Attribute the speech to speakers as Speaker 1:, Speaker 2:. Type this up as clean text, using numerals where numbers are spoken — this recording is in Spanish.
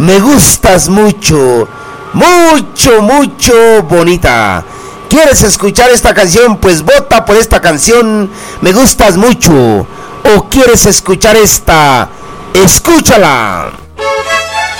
Speaker 1: Me gustas mucho, mucho, mucho, bonita. ¿Quieres escuchar esta canción? Pues vota por esta canción, Me gustas mucho. ¿O quieres escuchar esta? Escúchala.